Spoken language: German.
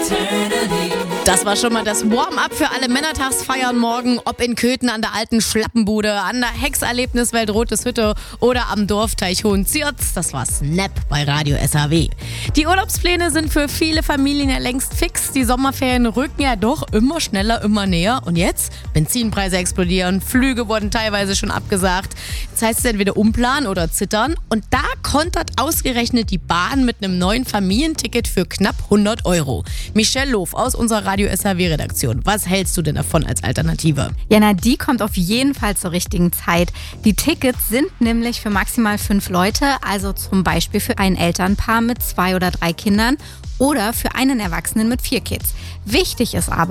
Das war schon mal das Warm-up für alle Männertagsfeiern morgen, ob in Köthen an der alten Schlappenbude, an der Hexerlebniswelt Rotes Hütte oder am Dorfteich Hohenzierz. Das war Snap bei Radio SAW. Die Urlaubspläne sind für viele Familien ja längst fix. Die Sommerferien rücken ja doch immer schneller, immer näher. Und jetzt? Benzinpreise explodieren, Flüge wurden teilweise schon abgesagt. Jetzt heißt es entweder umplanen oder zittern. Und da kontert ausgerechnet die Bahn mit einem neuen Familienticket für knapp 100 €. Michelle Loof aus unserer Radio SAW-Redaktion. Was hältst du denn davon als Alternative? Ja, die kommt auf jeden Fall zur richtigen Zeit. Die Tickets sind nämlich für maximal 5 Leute, also zum Beispiel für ein Elternpaar mit 2 oder 3 Kindern oder für einen Erwachsenen mit 4 Kids. Wichtig ist aber,